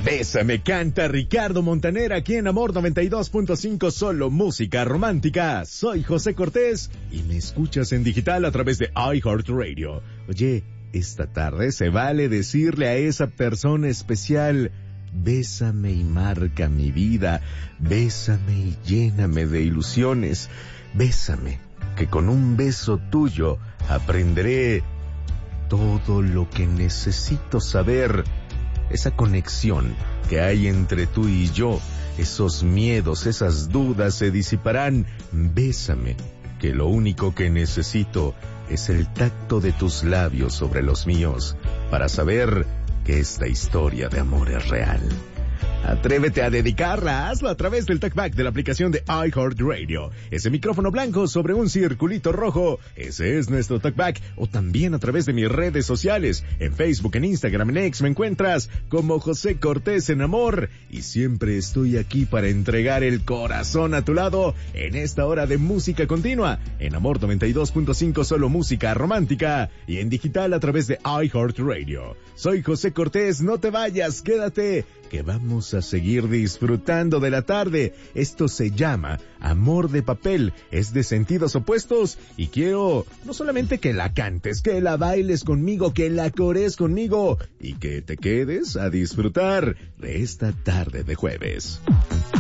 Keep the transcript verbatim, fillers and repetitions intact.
Bésame canta Ricardo Montaner aquí en Amor noventa y dos punto cinco, solo música romántica. Soy José Cortés y me escuchas en digital a través de iHeartRadio. Oye, esta tarde se vale decirle a esa persona especial: bésame y marca mi vida, bésame y lléname de ilusiones, bésame, que con un beso tuyo aprenderé todo lo que necesito saber. Esa conexión que hay entre tú y yo, esos miedos, esas dudas se disiparán. Bésame, que lo único que necesito es el tacto de tus labios sobre los míos para saber que esta historia de amor es real. Atrévete a dedicarla, hazlo a través del talkback de la aplicación de iHeartRadio. Ese micrófono blanco sobre un circulito rojo, ese es nuestro talkback. O también a través de mis redes sociales, en Facebook, en Instagram, en X, me encuentras como José Cortés en Amor. Y siempre estoy aquí para entregar el corazón a tu lado en esta hora de música continua, en Amor noventa y dos punto cinco, solo música romántica, y en digital a través de iHeartRadio. Soy José Cortés, no te vayas, quédate, que vamos a seguir disfrutando de la tarde. Esto se llama Amor de Papel, es de sentidos opuestos, y quiero no solamente que la cantes, que la bailes conmigo, que la corees conmigo, y que te quedes a disfrutar de esta tarde de jueves.